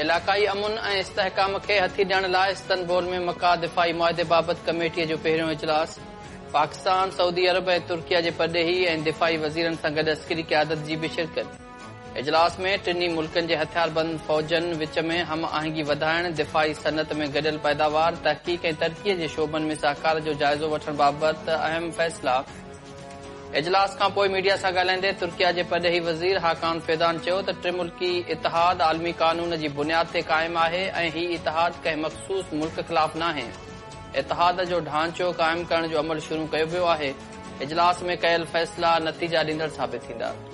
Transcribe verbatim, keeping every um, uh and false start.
इलाक़ाई अमुन ऐं इस्तेहकाम खे हथी ॾियण लाइ इस्तंबुल में मका दिफ़ाई मुआहदे बाबति कमेटीअ जो पहिरियों इजलास। पाकिस्तान, सऊदी अरब ऐं तुर्किया जे परॾेही ऐं दिफ़ाई वज़ीरनि सां गॾु अस्करी क़यादत जी बि शिरकत। इजलास में टिनी मुल्कनि जे हथियारबंद फ़ौजनि विच में हम आहंगी वधाइण, दिफ़ाई सनत में गॾियल पैदावार, तहक़ीक़ ऐं तरक़ीअ जे शोबनि में सहकार जो जाइज़ो वठण बाबति अहम फ़ैसिला। इजलास खां पोइ मीडिया सां ॻाल्हाईंदे तुर्किया जे परॾेही वज़ीर हाकान फ़ेदान चयो त टिमुल्की इतिहाद आलमी कानून जी बुनियाद ते क़ाइमु आहे ऐं ही इतिहाद कंहिं मख़सूस मुल्क ख़िलाफ़ नाहे। इतिहाद जो ढांचो क़ाइमु करण जो अमल शुरू कयो वियो आहे। इजलास में कयल फ़ैसिला नतीजा ॾींदड़ साबित थींदा।